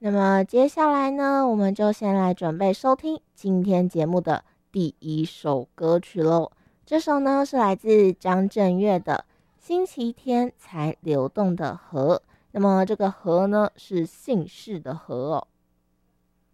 那么接下来呢，我们就先来准备收听今天节目的第一首歌曲喽。这首呢是来自张震岳的星期天才流动的河。那么这个河呢是姓氏的河哦。